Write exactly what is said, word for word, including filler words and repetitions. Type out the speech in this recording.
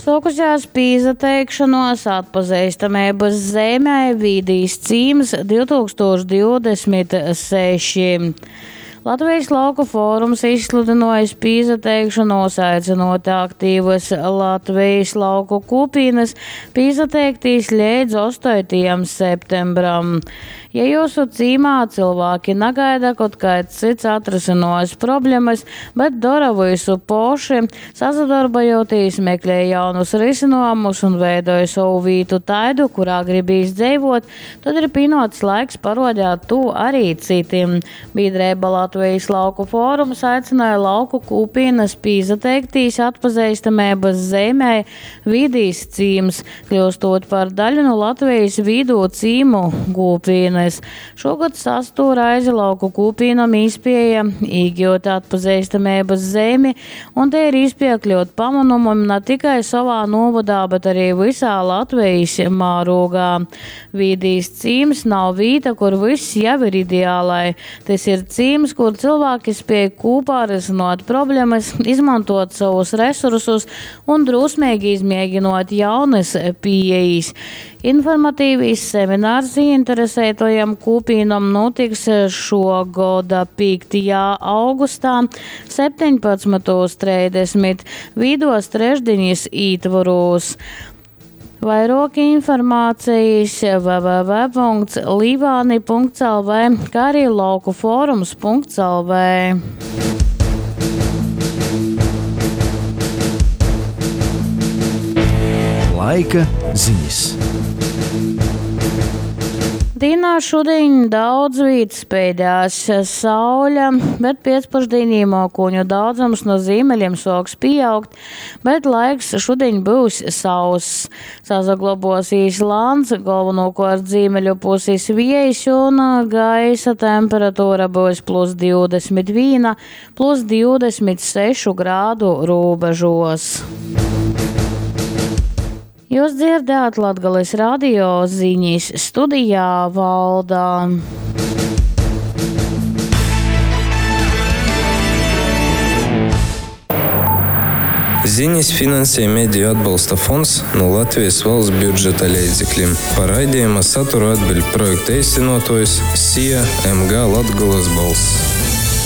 Fokusējās pīzateikšanos atpazīstamības zemē Vīdīs Cīms divtūkstoš divdesmit seši. Latvijas lauku fórums izsludinājis pīzateikšanos, aicinot aktīvas Latvijas lauku kopienas pīzateiktīs līdz astotajam septembram. Ja jūsu cīmā cilvēki negaida kaut kāds cits atrisinājis problēmas, bet dara visu poši, sasadarbojoties, meklē jaunus risinājumus un veidoja savu vietu taidu, kurā gribīs dzīvot, tad ir pienācis laiks parādīt to arī citiem. Biedrība Latvijas lauku fórums aicināja lauku kopienas pīzateiktīs atpazīstamības zemē Vīdīs Cīms, kļūstot par daļu no Latvijas vidū cīmu kopienas. Šogad sasto reizi lauku kopīnam izpēja īgjot atpazīstamības zemi, un te ir izpiekļūt pamanumam ne tikai savā novadā, bet arī visā Latvijas mārogā. Vīdīs Cīms nav vīta, kur viss jau ir ideālai. Tas ir cīms, kur cilvēki spēj kopā risināt problēmas, izmantot savus resursus un drusmīgi izmēģinot jaunas pieejas. Informatīvīs seminārs ieinteresētajam kopīnam notiks šogada piektajā augustā septiņpadsmitos trīsdesmit vidos trešdiņas ītvaros. Vairāk informācijas w w w punkts livāni punkts l v, kā arī laukufórums punkts l v. Laika ziņas. Dienā šodien daudz vīt spēdās sauļa, bet pēcpusdienī mokuņu daudzums no ziemeļiem soks pieaugt, bet laiks šodien būs sauss. Sasaglabosīs lāns, galvenokārt ziemeļu puses viejs un gaisa temperatūra būs plus divdesmit viens, plus divdesmit seši grādu robežos. Jūs dzirdējāt Latgales radio ziņas, studijā Valda. Ziņas finansē Mediju atbalsta fonds no Latvijas valsts budžeta līdzekļiem. Par raidījuma saturu atbild projekta īstenotājs S I A M G Latgales balss.